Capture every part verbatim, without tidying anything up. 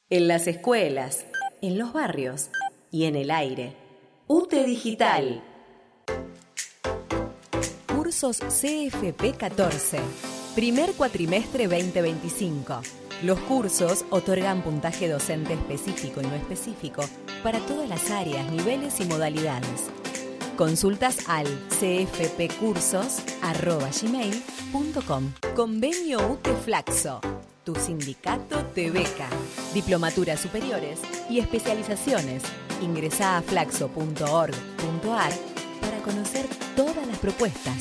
en las escuelas, en los barrios y en el aire. U T E Digital. Cursos C F P catorce. Primer cuatrimestre veinte veinticinco. Los cursos otorgan puntaje docente específico y no específico para todas las áreas, niveles y modalidades. Consultas al c f p cursos arroba gmail punto com. Convenio U T E Flaxo. Tu sindicato te beca. Diplomaturas superiores y especializaciones. Ingresá a flaxo punto org punto a r para conocer todas las propuestas.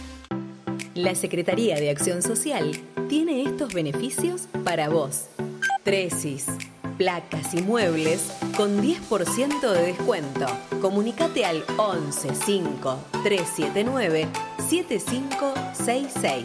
La Secretaría de Acción Social tiene estos beneficios para vos. Tresis, placas y muebles con diez por ciento de descuento. Comunicate al once cinco tres siete nueve siete cinco seis seis.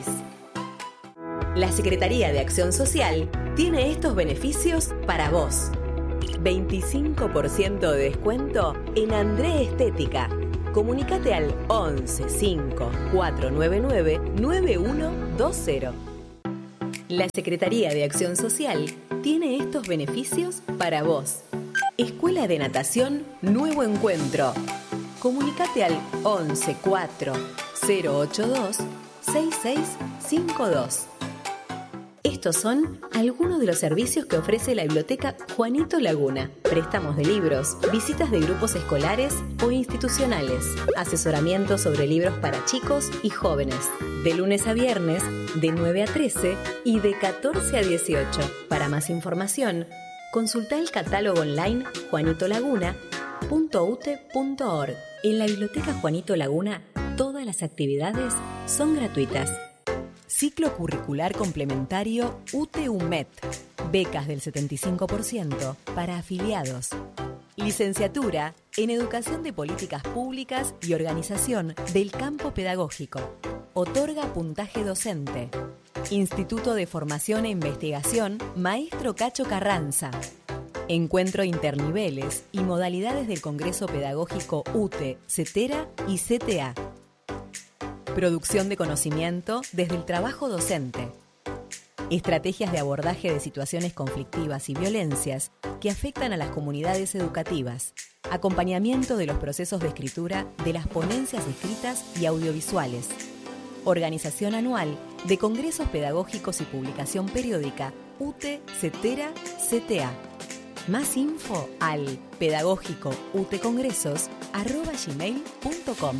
La Secretaría de Acción Social tiene estos beneficios para vos. veinticinco por ciento de descuento en André Estética. Comunicate al once cinco cuatro nueve nueve nueve uno dos cero. La Secretaría de Acción Social tiene estos beneficios para vos. Escuela de Natación Nuevo Encuentro. Comunicate al once cuatro cero ocho dos seis seis cinco dos. Estos son algunos de los servicios que ofrece la Biblioteca Juanito Laguna. Préstamos de libros, visitas de grupos escolares o institucionales, asesoramiento sobre libros para chicos y jóvenes, de lunes a viernes, de nueve a trece y de catorce a dieciocho. Para más información, consulta el catálogo online juanito laguna punto u t e punto org. En la Biblioteca Juanito Laguna, todas las actividades son gratuitas. Ciclo curricular complementario U T E U M E T. Becas del setenta y cinco por ciento para afiliados. Licenciatura en Educación de Políticas Públicas y Organización del Campo Pedagógico. Otorga puntaje docente. Instituto de Formación e Investigación Maestro Cacho Carranza. Encuentro interniveles y modalidades del Congreso Pedagógico U T E, CETERA y C T A. Producción de conocimiento desde el trabajo docente. Estrategias de abordaje de situaciones conflictivas y violencias que afectan a las comunidades educativas. Acompañamiento de los procesos de escritura de las ponencias escritas y audiovisuales. Organización anual de congresos pedagógicos y publicación periódica U T E, CETERA, C T A. Más info al pedagógico utecongresos arroba gmail punto com.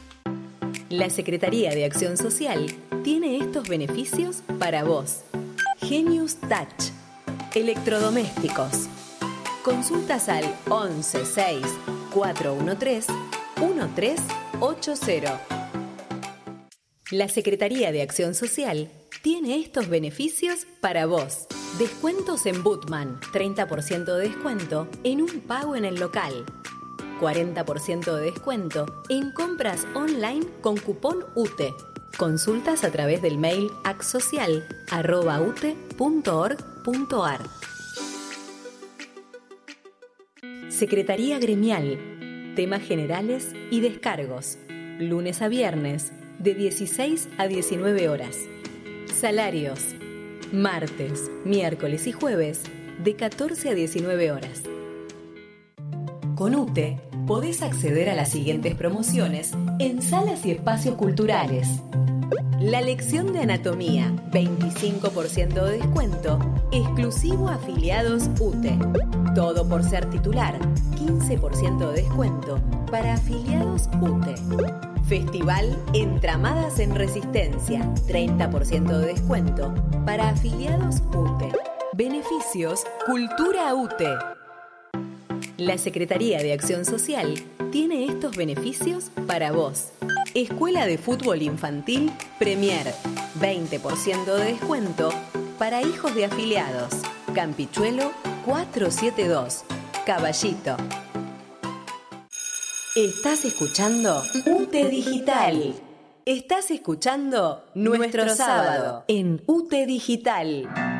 La Secretaría de Acción Social tiene estos beneficios para vos. Genius Touch. Electrodomésticos. Consultas al once seis cuatro uno tres uno tres ocho cero. La Secretaría de Acción Social tiene estos beneficios para vos. Descuentos en Bootman. treinta por ciento de descuento en un pago en el local. cuarenta por ciento de descuento en compras online con cupón U T E. Consultas a través del mail acsocial arroba u t e punto org punto a r. Secretaría Gremial. Temas generales y descargos. Lunes a viernes, de dieciséis a diecinueve horas. Salarios. Martes, miércoles y jueves, de catorce a diecinueve horas. Con U T E podés acceder a las siguientes promociones en salas y espacios culturales. La lección de anatomía, veinticinco por ciento de descuento, exclusivo a afiliados U T E. Todo por ser titular, quince por ciento de descuento para afiliados U T E. Festival Entramadas en Resistencia, treinta por ciento de descuento para afiliados U T E. Beneficios Cultura U T E. La Secretaría de Acción Social tiene estos beneficios para vos. Escuela de Fútbol Infantil Premier, veinte por ciento de descuento para hijos de afiliados. Campichuelo cuatrocientos setenta y dos, Caballito. Estás escuchando U T E Digital. Estás escuchando Nuestro Sábado en U T E Digital.